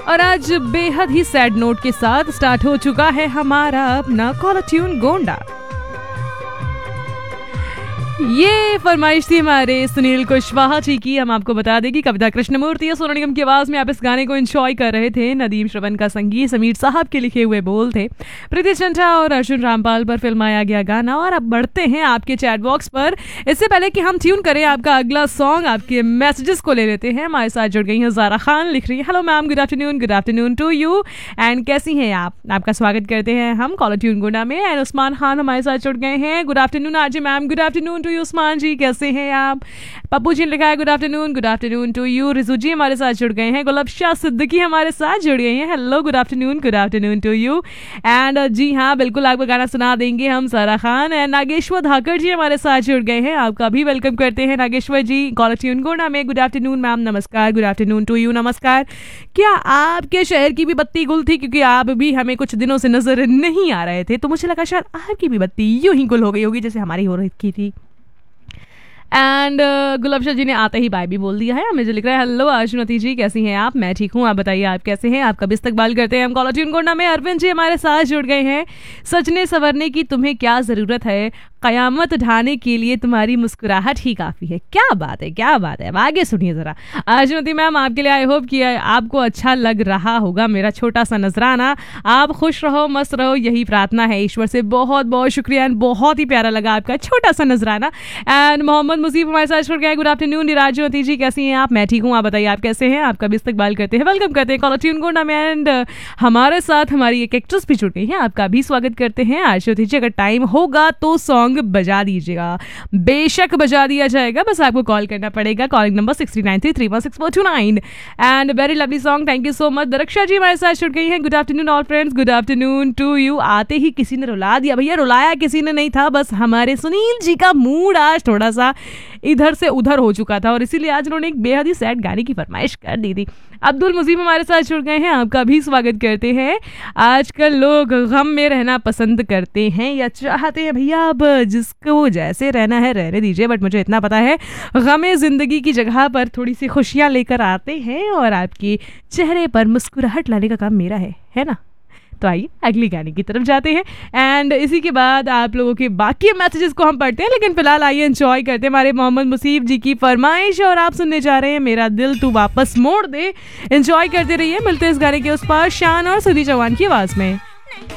और आज बेहद ही सैड नोट के साथ स्टार्ट हो चुका है हमारा अपना कॉलर ट्यून गोंडा। ये फरमाइश थी हमारे सुनील कुशवाहा जी की। हम आपको बता दें कि कविता कृष्णमूर्ति और सोनू निगम की आवाज में आप इस गाने को एंजॉय कर रहे थे। नदीम श्रवण का संगीत समीर साहब के लिखे हुए बोल थे। प्रीति चंटा और अर्जुन रामपाल पर फिल्माया गया गाना। और अब बढ़ते हैं आपके चैट बॉक्स पर। इससे पहले कि हम ट्यून करें आपका अगला सॉन्ग, आपके मैसेजेस को ले लेते हैं। हमारे साथ जुड़ गई हैं ज़ारा खान, लिख रही है hello ma'am, good afternoon to you and कैसी हैं आप। आपका स्वागत करते हैं हम कॉलर ट्यून गोंडा में। एंड उस्मान खान हमारे साथ जुड़ गए हैं, good afternoon RJ ma'am, good afternoon to you Usman जी, कैसे हैं आप। पप्पू जी ने लिखा है good afternoon to you. Riju जी हमारे साथ जुड़ गए हैं। गुलबशाह सिद्दीकी हमारे साथ जुड़ गए हैं, hello good afternoon to you. And जी हाँ, बिल्कुल आपको गाना सुना देंगे हम सारा खान। एंड नागेश्वर धाकर जी हमारे साथ जुड़ गए हैं, आपका भी वेलकम करते हैं नागेश्वर जी कॉलर ट्यून गोंडा में। गुड आफ्टरनून मैम, नमस्कार, गुड आफ्टरनून टू यू, नमस्कार। क्या आपके शहर की भी बत्ती गुल थी, क्योंकि आप भी हमें कुछ दिनों से नजर नहीं आ रहे थे, तो मुझे लगा शायद आपकी भी बत्ती यूं ही गुल हो गई होगी जैसे हमारी हो रही थी। एंड गुलाबशाह जी ने आते ही बाय भी बोल दिया है। मुझे लिख रहा है हेलो आशुनती जी, कैसी हैं आप। मैं ठीक हूँ, आप बताइए आप कैसे हैं। आपका भी इस्तकबाल करते हैं हम कॉलर ट्यून गोंडा में। अरविंद जी हमारे साथ जुड़ गए हैं। सजने संवरने की तुम्हें क्या ज़रूरत है, क़यामत ढाने के लिए तुम्हारी मुस्कुराहट ही काफ़ी है। क्या बात है, क्या बात है। अब आगे सुनिए ज़रा। आशुनती मैम आपके लिए आई होप कि आपको अच्छा लग रहा होगा मेरा छोटा सा नजराना। आप खुश रहो, मस्त रहो, यही प्रार्थना है ईश्वर से। बहुत बहुत शुक्रिया एंड बहुत ही प्यारा लगा आपका छोटा सा नजराना। एंड मोहम्मद मुसीफ हमारे साथ जुड़ गए, गुड आफ्टरनून निराजवती जी, कैसी हैं आप। मैं ठीक हूँ, आप बताइए आप कैसे हैं। आपका भी इस्तकबाल करते हैं, वेलकम करते हैं कॉलर ट्यून गोंडा में। एंड हमारे साथ हमारी एक एक्ट्रेस भी जुड़ गई है, आपका भी स्वागत करते हैं आशुनती जी। अगर टाइम होगा तो सॉन्ग बजा दीजिएगा, बेशक बजा दिया जाएगा, बस आपको कॉल करना पड़ेगा। Calling number 6393316429। And very lovely song, thank you so much. दरक्षा जी हमारे साथ जुड़ गई हैं, good afternoon all friends, good afternoon to you. आते ही किसी ने रुला दिया भैया, रुलाया किसी ने नहीं था, बस हमारे सुनील जी का मूड आज थोड़ा सा इधर से उधर हो चुका था और इसीलिए आज उन्होंने एक बेहद ही सैड गाने की फरमाइश कर दी थी। अब्दुल मुजीब हमारे साथ जुड़ गए हैं, आपका भी स्वागत करते हैं। आजकल लोग गम में रहना पसंद करते हैं या चाहते हैं भैया, अब जिसको जैसे रहना है रहने दीजिए, बट मुझे इतना पता है गमे ज़िंदगी की जगह पर थोड़ी सी खुशियाँ लेकर आते हैं और आपके चेहरे पर मुस्कुराहट लाने का काम मेरा है ना। तो आइए अगली गाने की तरफ जाते हैं एंड इसी के बाद आप लोगों के बाकी मैसेजेस को हम पढ़ते हैं, लेकिन फिलहाल आइए एंजॉय करते हैं हमारे मोहम्मद मुसीब जी की फरमाइश। और आप सुनने जा रहे हैं मेरा दिल तू वापस मोड़ दे। एंजॉय करते रहिए, मिलते हैं इस गाने के उस पार शान और सदी चौहान की आवाज़ में।